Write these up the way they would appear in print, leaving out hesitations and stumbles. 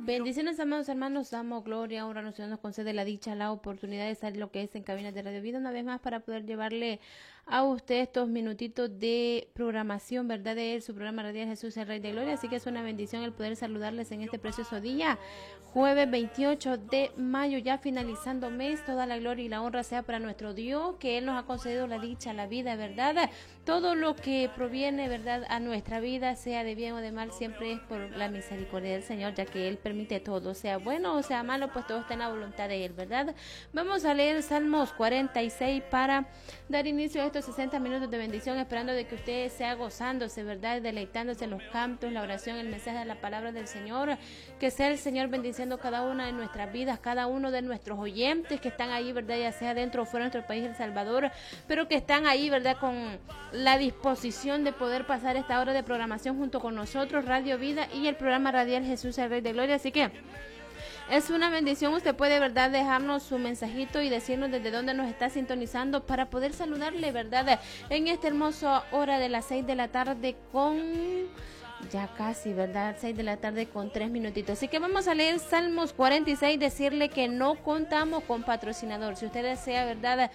Bendiciones, amados hermanos, damos gloria, honra, nos concede la dicha, la oportunidad de estar en lo que es en Cabinas de Radio Vida una vez más para poder llevarle a usted estos minutitos de programación, ¿verdad? De su programa radial Jesús el Rey de Gloria, así que es una bendición el poder saludarles en este precioso día, jueves 28 de mayo, ya finalizando mes. Toda la gloria y la honra sea para nuestro Dios, que Él nos ha concedido la dicha, la vida, ¿verdad? Todo lo que proviene, ¿verdad?, a nuestra vida, sea de bien o de mal, siempre es por la misericordia del Señor, ya que Él permite todo, sea bueno o sea malo, pues todo está en la voluntad de Él, ¿verdad? Vamos a leer Salmos 46 para dar inicio a estos 60 minutos de bendición, esperando de que usted sea gozándose, ¿verdad?, deleitándose en los cantos, la oración, el mensaje de la palabra del Señor, que sea el Señor bendiciendo cada una de nuestras vidas, cada uno de nuestros oyentes que están ahí, ¿verdad?, ya sea dentro o fuera de nuestro país, El Salvador, pero que están ahí, ¿verdad?, con la disposición de poder pasar esta hora de programación junto con nosotros, Radio Vida y el programa radial Jesús el Rey de Gloria. Así que es una bendición, usted puede, ¿verdad?, dejarnos su mensajito y decirnos desde dónde nos está sintonizando para poder saludarle, ¿verdad?, en esta hermosa hora de las 6 de la tarde con... ya casi, ¿verdad? 6 de la tarde con 3 minutitos. Así que vamos a leer Salmos 46, decirle que no contamos con patrocinador. Si usted desea, ¿verdad?,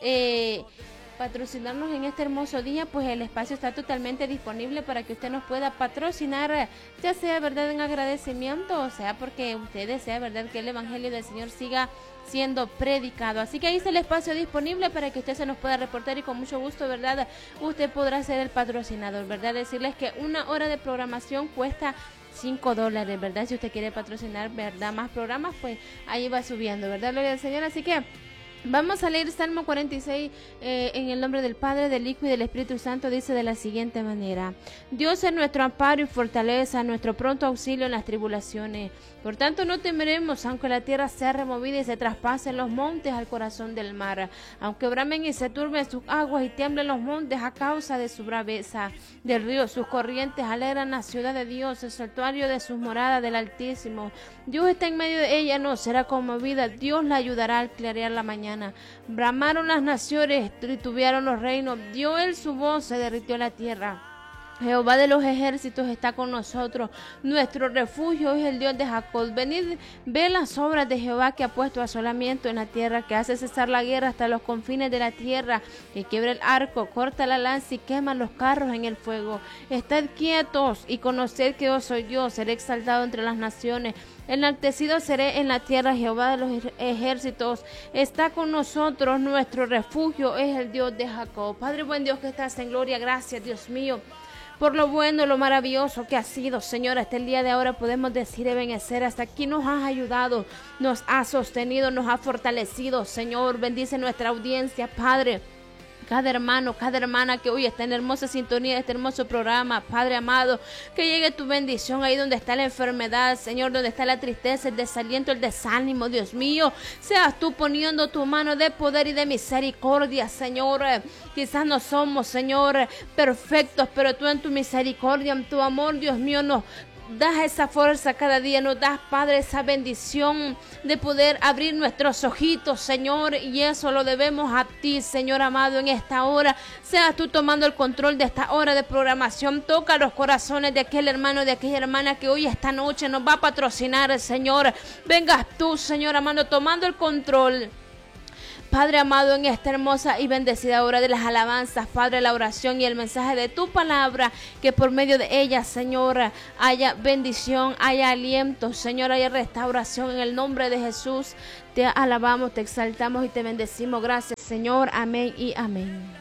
patrocinarnos en este hermoso día, pues el espacio está totalmente disponible para que usted nos pueda patrocinar, ya sea, ¿verdad?, en agradecimiento, o sea, porque usted desea, ¿verdad?, que el Evangelio del Señor siga siendo predicado. Así que ahí está el espacio disponible para que usted se nos pueda reportar y con mucho gusto, ¿verdad?, usted podrá ser el patrocinador, ¿verdad? Decirles que una hora de programación cuesta $5, ¿verdad? Si usted quiere patrocinar, ¿verdad?, más programas, pues ahí va subiendo, ¿verdad? Gloria al Señor. Así que vamos a leer Salmo 46 en el nombre del Padre, del Hijo y del Espíritu Santo. Dice de la siguiente manera: Dios es nuestro amparo y fortaleza, nuestro pronto auxilio en las tribulaciones. Por tanto no temeremos, aunque la tierra sea removida y se traspasen los montes al corazón del mar, aunque bramen y se turben sus aguas y tiemblen los montes a causa de su braveza. Del río sus corrientes alegran la ciudad de Dios, el santuario de sus moradas del Altísimo. Dios está en medio de ella, no será conmovida, Dios la ayudará al clarear la mañana. Bramaron las naciones, titubearon los reinos, dio él su voz, se derritió la tierra. Jehová de los ejércitos está con nosotros, nuestro refugio es el Dios de Jacob. Venid, ve las obras de Jehová, que ha puesto asolamiento en la tierra, que hace cesar la guerra hasta los confines de la tierra, que quiebra el arco, corta la lanza y quema los carros en el fuego. Estad quietos y conoced que yo soy Dios, seré exaltado entre las naciones. Enaltecido seré en la tierra, Jehová de los ejércitos está con nosotros, nuestro refugio es el Dios de Jacob. Padre buen Dios que estás en gloria, gracias, Dios mío, por lo bueno, lo maravilloso que ha sido, Señor. Hasta el día de ahora podemos decir, Ebenezer, hasta aquí nos has ayudado, nos has sostenido, nos has fortalecido, Señor. Bendice nuestra audiencia, Padre. Cada hermano, cada hermana que hoy está en hermosa sintonía de este hermoso programa, Padre amado, que llegue tu bendición ahí donde está la enfermedad, Señor, donde está la tristeza, el desaliento, el desánimo, Dios mío. Seas tú poniendo tu mano de poder y de misericordia, Señor. Quizás no somos, Señor, perfectos, pero tú en tu misericordia, en tu amor, Dios mío, nos das esa fuerza cada día, nos das, Padre, esa bendición de poder abrir nuestros ojitos, Señor, y eso lo debemos a ti, Señor amado, en esta hora. Seas tú tomando el control de esta hora de programación. Toca los corazones de aquel hermano, de aquella hermana que hoy, esta noche, nos va a patrocinar, Señor. Vengas tú, Señor amado, tomando el control, Padre amado, en esta hermosa y bendecida hora de las alabanzas, Padre, la oración y el mensaje de tu palabra, que por medio de ella, Señor, haya bendición, haya aliento, Señor, haya restauración. En el nombre de Jesús te alabamos, te exaltamos y te bendecimos. Gracias, Señor. Amén y amén.